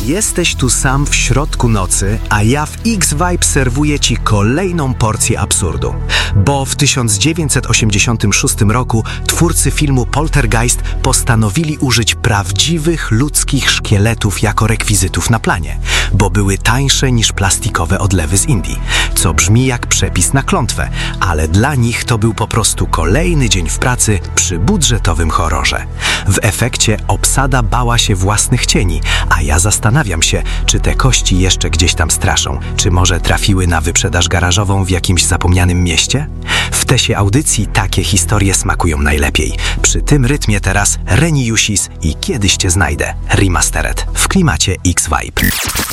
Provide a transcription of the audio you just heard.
Jesteś tu sam w środku nocy, a ja w X-Vibe serwuję ci kolejną porcję absurdu. Bo w 1986 roku twórcy filmu Poltergeist postanowili użyć prawdziwych ludzkich szkieletów jako rekwizytów na planie, bo były tańsze niż plastikowe odlewy z Indii, co brzmi jak przepis na klątwę, ale dla nich to był po prostu kolejny dzień w pracy przy budżetowym horrorze. W efekcie obsada bała się własnych cieni, a ja zastanawiam się, czy te kości jeszcze gdzieś tam straszą, czy może trafiły na wyprzedaż garażową w jakimś zapomnianym mieście? W Tesie audycji takie historie smakują najlepiej. Przy tym rytmie teraz Reniusis i Kiedyś Cię znajdę, remastered w klimacie X-Vibe.